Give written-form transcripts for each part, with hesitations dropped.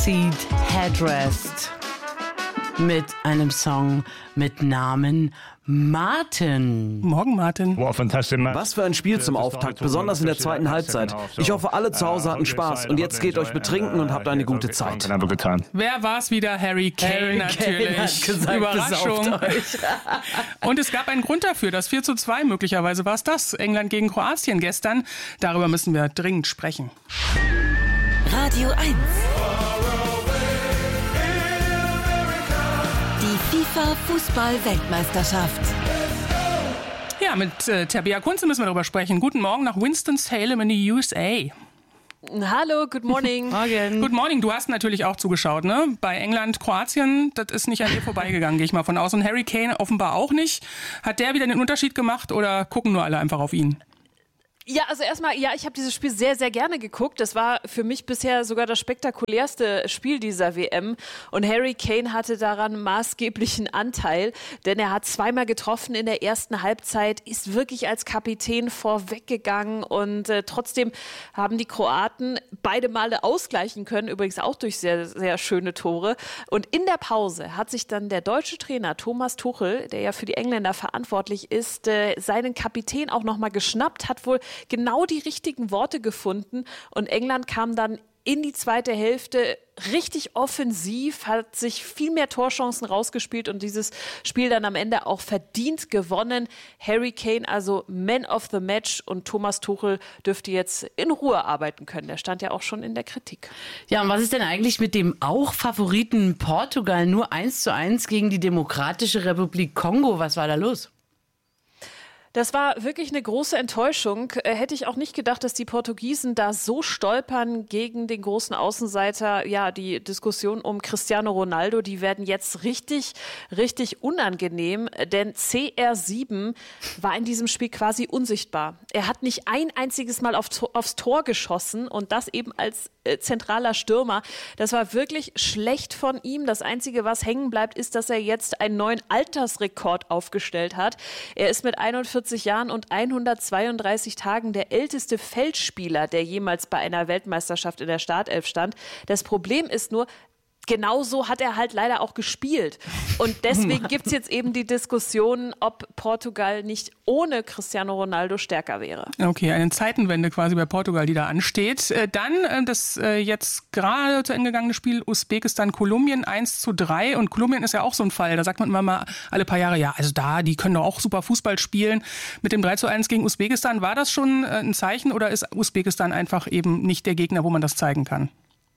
Seat Headrest mit einem Song mit Namen Martin. Morgen, Martin. Was für ein Spiel zum Auftakt, besonders in der zweiten Halbzeit. Ich hoffe, alle zu Hause hatten Spaß und jetzt geht euch betrinken und habt eine gute Zeit. Wer war's wieder? Harry Kane natürlich. Hat gesagt, Überraschung. Und es gab einen Grund dafür, das 4:2 möglicherweise war es das. England gegen Kroatien gestern. Darüber müssen wir dringend sprechen. Radio 1. Die FIFA-Fußball-Weltmeisterschaft. Ja, mit Tabea Kunze müssen wir darüber sprechen. Guten Morgen nach Winston-Salem in die USA. Hallo, good morning. Morgen. Good morning, du hast natürlich auch zugeschaut, ne? Bei England, Kroatien, das ist nicht an dir vorbeigegangen, gehe ich mal von aus. Und Harry Kane offenbar auch nicht. Hat der wieder den Unterschied gemacht oder gucken nur alle einfach auf ihn? Ja, also erstmal, ich habe dieses Spiel sehr, sehr gerne geguckt. Das war für mich bisher sogar das spektakulärste Spiel dieser WM. Und Harry Kane hatte daran maßgeblichen Anteil, denn er hat zweimal getroffen in der ersten Halbzeit, ist wirklich als Kapitän vorweggegangen und trotzdem haben die Kroaten beide Male ausgleichen können, übrigens auch durch sehr, sehr schöne Tore. Und in der Pause hat sich dann der deutsche Trainer Thomas Tuchel, der ja für die Engländer verantwortlich ist, seinen Kapitän auch nochmal geschnappt, hat wohl genau die richtigen Worte gefunden und England kam dann in die zweite Hälfte richtig offensiv, hat sich viel mehr Torchancen rausgespielt und dieses Spiel dann am Ende auch verdient gewonnen. Harry Kane also Man of the Match und Thomas Tuchel dürfte jetzt in Ruhe arbeiten können. Der stand ja auch schon in der Kritik. Ja, und was ist denn eigentlich mit dem auch Favoriten Portugal? Nur 1:1 gegen die Demokratische Republik Kongo. Was war da los? Das war wirklich eine große Enttäuschung. Hätte ich auch nicht gedacht, dass die Portugiesen da so stolpern gegen den großen Außenseiter. Ja, die Diskussion um Cristiano Ronaldo, die werden jetzt richtig, richtig unangenehm. Denn CR7 war in diesem Spiel quasi unsichtbar. Er hat nicht ein einziges Mal aufs Tor geschossen und das eben als zentraler Stürmer. Das war wirklich schlecht von ihm. Das Einzige, was hängen bleibt, ist, dass er jetzt einen neuen Altersrekord aufgestellt hat. Er ist mit 41 Jahren und 132 Tagen der älteste Feldspieler, der jemals bei einer Weltmeisterschaft in der Startelf stand. Das Problem ist nur, genauso hat er halt leider auch gespielt. Und deswegen gibt es jetzt eben die Diskussion, ob Portugal nicht ohne Cristiano Ronaldo stärker wäre. Okay, eine Zeitenwende quasi bei Portugal, die da ansteht. Dann das jetzt gerade zu Ende gegangene Spiel Usbekistan-Kolumbien 1:3. Und Kolumbien ist ja auch so ein Fall. Da sagt man immer mal alle paar Jahre, ja, also die können doch auch super Fußball spielen. Mit dem 3:1 gegen Usbekistan, war das schon ein Zeichen oder ist Usbekistan einfach eben nicht der Gegner, wo man das zeigen kann?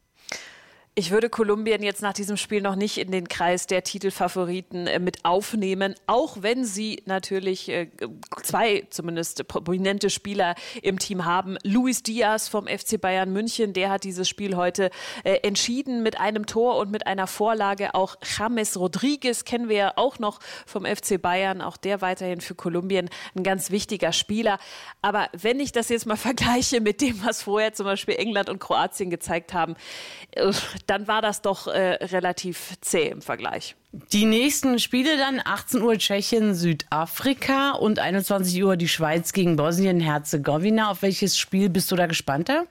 Ich würde Kolumbien jetzt nach diesem Spiel noch nicht in den Kreis der Titelfavoriten mit aufnehmen, auch wenn sie natürlich zwei zumindest prominente Spieler im Team haben. Luis Diaz vom FC Bayern München, der hat dieses Spiel heute entschieden mit einem Tor und mit einer Vorlage. Auch James Rodriguez kennen wir ja auch noch vom FC Bayern, auch der weiterhin für Kolumbien ein ganz wichtiger Spieler. Aber wenn ich das jetzt mal vergleiche mit dem, was vorher zum Beispiel England und Kroatien gezeigt haben, dann war das doch relativ zäh im Vergleich. Die nächsten Spiele dann 18 Uhr Tschechien, Südafrika und 21 Uhr die Schweiz gegen Bosnien-Herzegowina. Auf welches Spiel bist du da gespannter?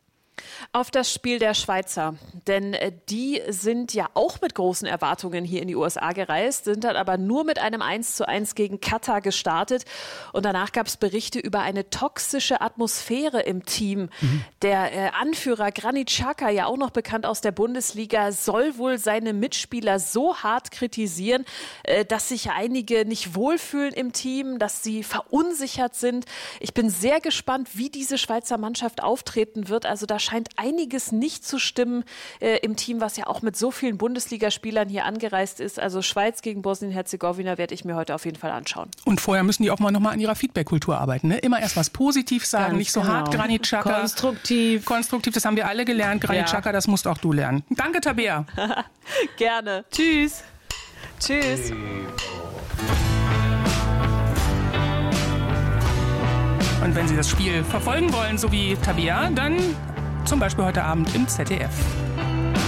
Auf das Spiel der Schweizer, denn die sind ja auch mit großen Erwartungen hier in die USA gereist, sind dann aber nur mit einem 1:1 gegen Katar gestartet und danach gab es Berichte über eine toxische Atmosphäre im Team. Der Anführer Granit Xhaka, ja auch noch bekannt aus der Bundesliga, soll wohl seine Mitspieler so hart kritisieren, dass sich einige nicht wohlfühlen im Team, dass sie verunsichert sind. Ich bin sehr gespannt, wie diese Schweizer Mannschaft auftreten wird. Also da scheint einiges nicht zu stimmen im Team, was ja auch mit so vielen Bundesligaspielern hier angereist ist. Also Schweiz gegen Bosnien-Herzegowina werde ich mir heute auf jeden Fall anschauen. Und vorher müssen die auch mal nochmal an ihrer Feedback-Kultur arbeiten. Ne? Immer erst was positiv sagen, Ganz nicht so genau. hart. Granit Xhaka. Konstruktiv, das haben wir alle gelernt. Granit Xhaka, das musst auch du lernen. Danke, Tabea. Gerne. Tschüss. Tschüss. Und wenn Sie das Spiel verfolgen wollen, so wie Tabea, dann zum Beispiel heute Abend im ZDF.